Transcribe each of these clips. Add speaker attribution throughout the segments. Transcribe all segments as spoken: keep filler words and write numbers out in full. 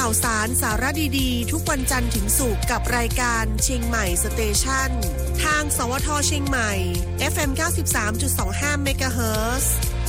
Speaker 1: าวสารสาระดีๆทุกวันจันทร์ถึงศุกร์กับรายการเชียงใหม่สเตชันทางสวทเชียงใหม่ เอฟ เอ็ม เก้าสิบสามจุดสองห้า เมกะเฮิรตซ์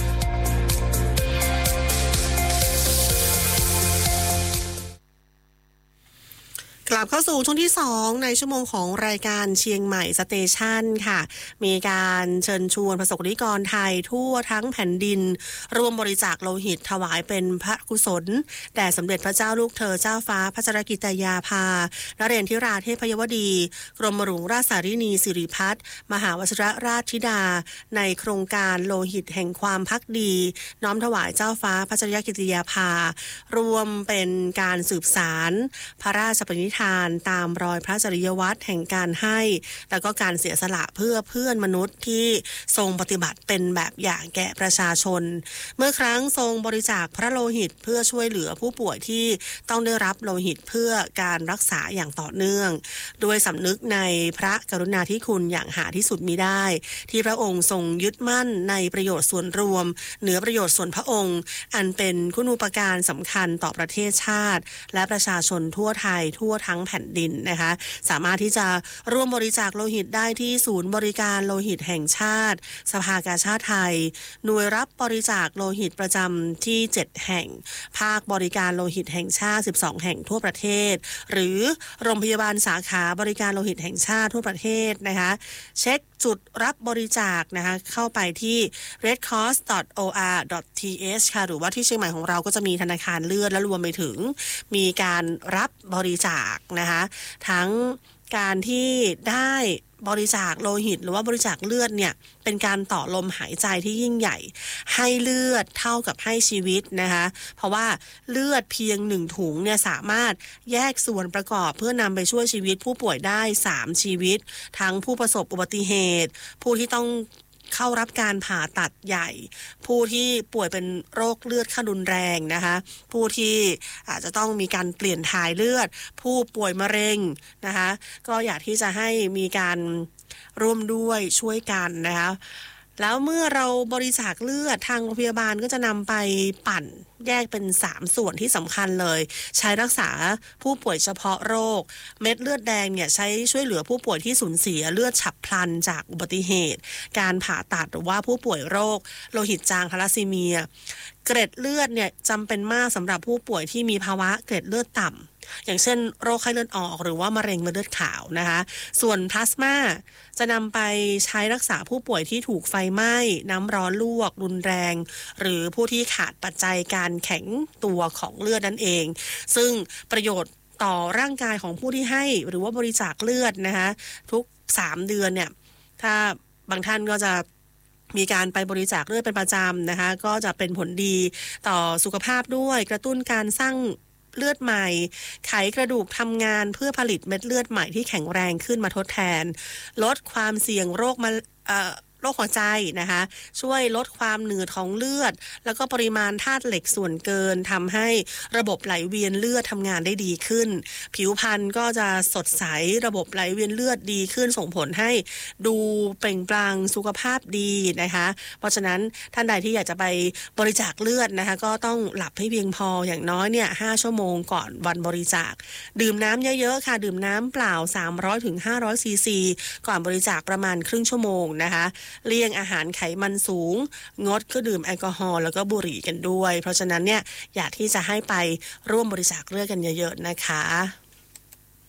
Speaker 1: กลับเข้าสู่ช่วงที่สองในชั่วโมงของรายการเชียงใหม่สเตชันค่ะมีการเชิญชวนประสบกนิกรไทยทั่วทั้งแผ่นดินร่วมบริจาคโลหิตถวายเป็นพระกุศลแด่สมเด็จพระเจ้าลูกเธอเจ้าฟ้าพัชรกิติยาภานเรศธิราเทพยวดีกรมหลวงราชสารินีสิริพัฒน์มหาวชิรราชธิดาในโครงการโลหิตแห่งความภักดีน้อมถวายเจ้าฟ้าพัชรกิติยาภารวมเป็นการสืบสารพระราชปณิธานตามรอยพระจริยวัตรแห่งการให้แล้วก็การเสียสละเพื่อเพื่อนมนุษย์ที่ทรงปฏิบัติเป็นแบบอย่างแก่ประชาชนเมื่อครั้งทรงบริจาคพระโลหิตเพื่อช่วยเหลือผู้ป่วยที่ต้องได้รับโลหิตเพื่อการรักษาอย่างต่อเนื่องด้วยสำนึกในพระกรุณาธิคุณอย่างหาที่สุดมิได้ที่พระองค์ทรงยึดมั่นในประโยชน์ส่วนรวมเหนือประโยชน์ส่วนพระองค์อันเป็นคุณูปการสำคัญต่อประเทศชาติและประชาชนทั่วไทยทั่วทั้งแผ่นดินนะคะสามารถที่จะร่วมบริจาคโลหิตได้ที่ศูนย์บริการโลหิตแห่งชาติสภากาชาดไทยหน่วยรับบริจาคโลหิตประจำที่เจ็ดแห่งภาคบริการโลหิตแห่งชาติสิบสองแห่งทั่วประเทศหรือโรงพยาบาลสาขาบริการโลหิตแห่งชาติทั่วประเทศนะคะเช็คจุดรับบริจาคนะคะเข้าไปที่ เรดคอร์ส ดอท โอ อาร์ ดอท ที เอช ค่ะหรือว่าที่เชียงใหม่ของเราก็จะมีธนาคารเลือดและรวมไปถึงมีการรับบริจาคนะคะทั้งการที่ได้บริจาคโลหิตหรือว่าบริจาคเลือดเนี่ยเป็นการต่อลมหายใจที่ยิ่งใหญ่ให้เลือดเท่ากับให้ชีวิตนะคะเพราะว่าเลือดเพียงหนึ่งถุงเนี่ยสามารถแยกส่วนประกอบเพื่อนำไปช่วยชีวิตผู้ป่วยได้สามชีวิตทั้งผู้ประสบอุบัติเหตุผู้ที่ต้องเข้ารับการผ่าตัดใหญ่ผู้ที่ป่วยเป็นโรคเลือดขั้นรุนแรงนะคะผู้ที่อาจจะต้องมีการเปลี่ยนถ่ายเลือดผู้ป่วยมะเร็งนะคะก็อยากที่จะให้มีการร่วมด้วยช่วยกันนะคะแล้วเมื่อเราบริจาคเลือดทางโรงพยาบาลก็จะนำไปปั่นแยกเป็นสามส่วนที่สำคัญเลยใช้รักษาผู้ป่วยเฉพาะโรคเม็ดเลือดแดงเนี่ยใช้ช่วยเหลือผู้ป่วยที่สูญเสียเลือดฉับพลันจากอุบัติเหตุการผ่าตัดหรือว่าผู้ป่วยโรคโลหิตจางทาลัสซีเมียเกร็ดเลือดเนี่ยจำเป็นมากสำหรับผู้ป่วยที่มีภาวะเกร็ดเลือดต่ำอย่างเช่นโรคไข้เลือดออกหรือว่ามะเร็งเม็ดเลือดขาวนะคะส่วนพลาสมาจะนำไปใช้รักษาผู้ป่วยที่ถูกไฟไหม้น้ำร้อนลวกรุนแรงหรือผู้ที่ขาดปัจจัยการแข็งตัวของเลือดนั่นเองซึ่งประโยชน์ต่อร่างกายของผู้ที่ให้หรือว่าบริจาคเลือดนะคะทุกสามเดือนเนี่ยถ้าบางท่านก็จะมีการไปบริจาคเลือดเป็นประจำนะคะก็จะเป็นผลดีต่อสุขภาพด้วยกระตุ้นการสร้างเลือดใหม่ไขกระดูกทำงานเพื่อผลิตเม็ดเลือดใหม่ที่แข็งแรงขึ้นมาทดแทนลดความเสี่ยงโรคมาเอ่อโรคหัวใจนะคะช่วยลดความหนืดของเลือดแล้วก็ปริมาณธาตุเหล็กส่วนเกินทำให้ระบบไหลเวียนเลือดทำงานได้ดีขึ้นผิวพรรณก็จะสดใสระบบไหลเวียนเลือดดีขึ้นส่งผลให้ดูเปล่งปลั่งสุขภาพดีนะคะเพราะฉะนั้นท่านใดที่อยากจะไปบริจาคเลือดนะคะก็ต้องหลับให้เพียงพออย่างน้อยเนี่ยห้าชั่วโมงก่อนวันบริจาคดื่มน้ำเยอะๆค่ะดื่มน้ำเปล่าสามร้อยถึงห้าร้อยซีซีก่อนบริจาคประมาณครึ่งชั่วโมงนะคะเลี่ยงอาหารไขมันสูงงดเครื่องดื่มแอลกอฮอล์แล้วก็บุหรี่กันด้วยเพราะฉะนั้นเนี่ยอยากที่จะให้ไปร่วมบริจาคเลือดกันเยอะๆนะคะ